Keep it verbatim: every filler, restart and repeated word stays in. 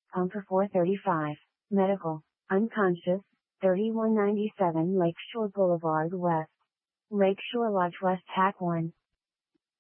Pumper four thirty-five, medical, unconscious, thirty-one ninety-seven Lakeshore Boulevard West. Lakeshore Lodge West Hack one.